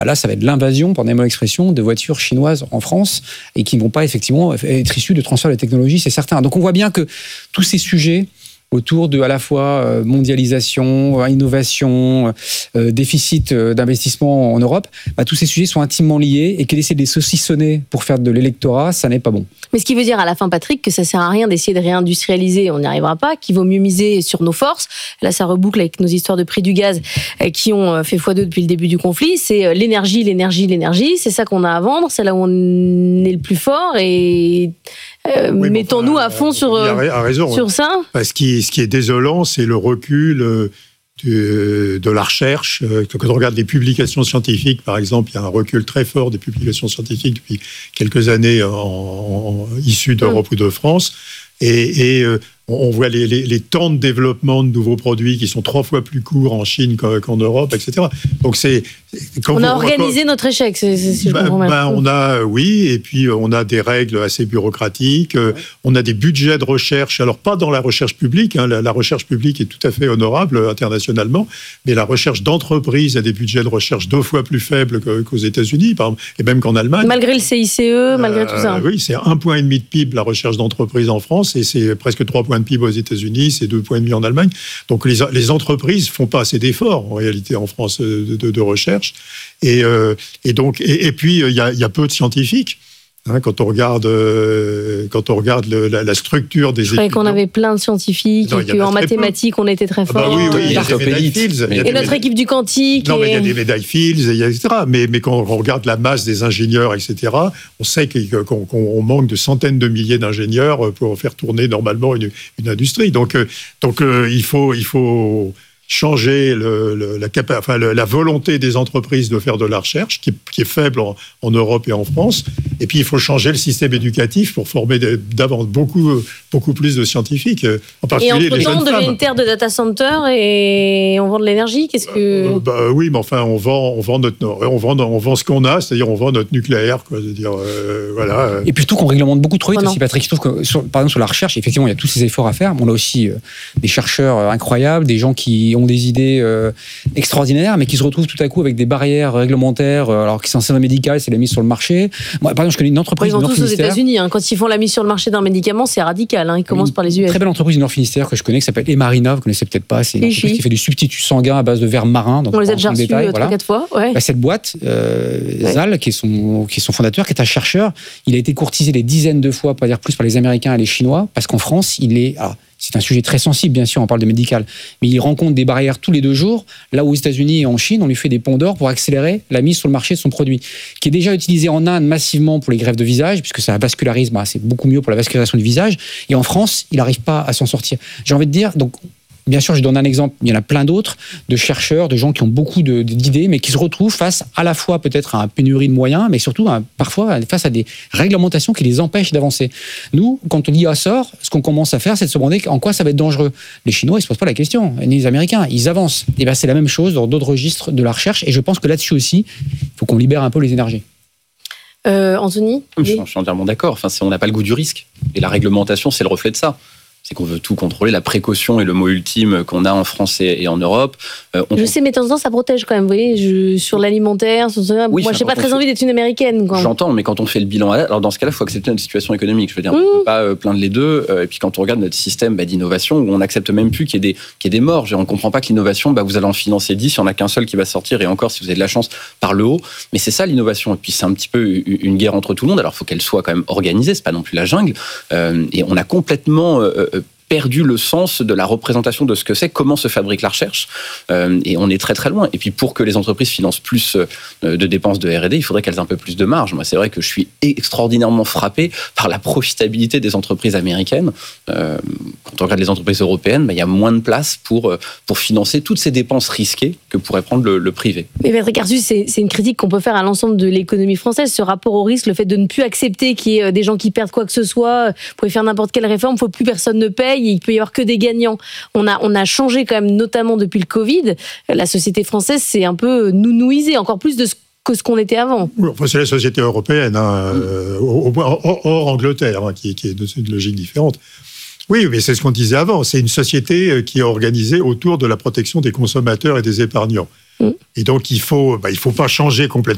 Là, ça va être l'invasion, pardonnez-moi l'expression, de voitures chinoises en France et qui ne vont pas effectivement être issues de transfert de technologie, c'est certain. Donc on voit bien que tous ces sujets autour de à la fois mondialisation, innovation, déficit d'investissement en Europe, tous ces sujets sont intimement liés et qu'essayer de les saucissonner pour faire de l'électorat, ça n'est pas bon. Mais ce qui veut dire à la fin, Patrick, que ça sert à rien d'essayer de réindustrialiser, on n'y arrivera pas, qu'il vaut mieux miser sur nos forces. Là, ça reboucle avec nos histoires de prix du gaz qui ont fait x2 depuis le début du conflit. C'est l'énergie. C'est ça qu'on a à vendre, c'est là où on est le plus fort et mettons-nous à fond sur ça. Ce qui est désolant, c'est le recul de la recherche. Quand on regarde les publications scientifiques, par exemple, il y a un recul très fort des publications scientifiques depuis quelques années issues d'Europe ou de France. Et on voit les temps de développement de nouveaux produits qui sont 3 fois plus courts en Chine qu'en Europe, etc. Donc on a organisé notre échec, si je comprends bien. Oui, et puis on a des règles assez bureaucratiques, on a des budgets de recherche, alors pas dans la recherche publique, la recherche publique est tout à fait honorable internationalement, mais la recherche d'entreprise a des budgets de recherche 2 fois plus faibles qu'aux États-Unis, par exemple, et même qu'en Allemagne. Malgré le CICE, malgré tout ça. Oui, c'est 1,5 point de PIB la recherche d'entreprise en France, et c'est presque 3 points de PIB aux États-Unis, c'est 2,5 points en Allemagne. Donc les entreprises font pas assez d'efforts en réalité en France de recherche. Et puis il y a peu de scientifiques. Quand on regarde la structure des études. Je croyais qu'on avait plein de scientifiques et qu'en mathématiques, on était très fort. Oui, il y a des médailles Fields. Et notre équipe du quantique. Non, mais il y a des médailles Fields, etc. Mais quand on regarde la masse des ingénieurs, etc., on sait qu'on manque de centaines de milliers d'ingénieurs pour faire tourner normalement une industrie. Donc il faut changer la volonté des entreprises de faire de la recherche, qui est faible en Europe et en France. Et puis, il faut changer le système éducatif pour former beaucoup plus de scientifiques, en particulier les jeunes femmes. Et entre-temps, on devient une terre de data center et on vend de l'énergie. Qu'est-ce que... oui, mais enfin, on vend ce qu'on a, c'est-à-dire on vend notre nucléaire, quoi. C'est-à-dire, voilà. Et puis, surtout qu'on réglemente beaucoup trop vite aussi, Patrick. Je trouve que, par exemple, sur la recherche, effectivement, il y a tous ces efforts à faire. On a aussi des chercheurs incroyables, des gens qui ont des idées extraordinaires, mais qui se retrouvent tout à coup avec des barrières réglementaires, alors qu'ils sont en médical, c'est la mise sur le marché. Moi, par exemple, je connais une entreprise du Nord Finistère. Ils vont tous aux États-Unis. Quand ils font la mise sur le marché d'un médicament, c'est radical. Ils commencent par les US. Une très belle entreprise du Nord Finistère que je connais, qui s'appelle Emarina. Vous connaissez peut-être pas. C'est une entreprise qui fait du substitut sanguin à base de verre marin. Donc on les a déjà reçus 3-4 fois. Ouais. Cette boîte, Zal, qui est son fondateur, qui est un chercheur, il a été courtisé des dizaines de fois, pour dire plus, par les Américains et les Chinois, parce qu'en France, c'est un sujet très sensible, bien sûr, on parle de médical, mais il rencontre des barrières tous les 2 jours. Là, aux États-Unis et en Chine, on lui fait des ponts d'or pour accélérer la mise sur le marché de son produit, qui est déjà utilisé en Inde massivement pour les greffes de visage, puisque ça vascularise, c'est beaucoup mieux pour la vascularisation du visage. Et en France, il n'arrive pas à s'en sortir. J'ai envie de dire, donc, bien sûr, je donne un exemple, il y en a plein d'autres, de chercheurs, de gens qui ont beaucoup d'idées, mais qui se retrouvent face à la fois peut-être à une pénurie de moyens, mais surtout parfois face à des réglementations qui les empêchent d'avancer. Nous, quand l'IA sort, ce qu'on commence à faire, c'est de se demander en quoi ça va être dangereux. Les Chinois, ils ne se posent pas la question, ni les Américains, ils avancent. Et c'est la même chose dans d'autres registres de la recherche, et je pense que là-dessus aussi, il faut qu'on libère un peu les énergies. Anthony ? Je suis entièrement d'accord. On n'a pas le goût du risque. Et la réglementation, c'est le reflet de ça. C'est qu'on veut tout contrôler, la précaution est le mot ultime qu'on a en France et en Europe. Je sais, mais de temps en temps, ça protège quand même, vous voyez, sur l'alimentaire, sur ça. Oui, moi, je n'ai pas très envie d'être une Américaine. J'entends, mais quand on fait le bilan, alors dans ce cas-là, il faut accepter notre situation économique. Je veux dire, on ne peut pas plaindre les deux. Et puis quand on regarde notre système d'innovation, où on n'accepte même plus qu'il y ait des morts, on ne comprend pas que l'innovation, vous allez en financer 10, il n'y en a qu'un seul qui va sortir, et encore, si vous avez de la chance, par le haut. Mais c'est ça l'innovation. Et puis c'est un petit peu une guerre entre tout le monde. Alors il faut qu'elle soit quand même organisée, ce n'est pas non plus la jungle. Et on a complètement perdu le sens de la représentation de ce que c'est, comment se fabrique la recherche, et on est très très loin. Et puis pour que les entreprises financent plus de dépenses de R&D, il faudrait qu'elles aient un peu plus de marge. Moi, c'est vrai que je suis extraordinairement frappé par la profitabilité des entreprises américaines. Quand on regarde les entreprises européennes, il y a moins de place pour financer toutes ces dépenses risquées que pourrait prendre le privé. Mais Patrick Artus, c'est une critique qu'on peut faire à l'ensemble de l'économie française, ce rapport au risque, le fait de ne plus accepter qu'il y ait des gens qui perdent quoi que ce soit. Vous pouvez faire n'importe quelle réforme, il ne faut plus personne ne paye, il peut y avoir que des gagnants. On a changé quand même, notamment depuis le Covid. La société française s'est un peu nounouisée, encore plus que ce qu'on était avant. Enfin, c'est la société européenne, hors Angleterre, qui est dans une logique différente. Oui, mais c'est ce qu'on disait avant. C'est une société qui est organisée autour de la protection des consommateurs et des épargnants. Et donc, il faut pas changer complètement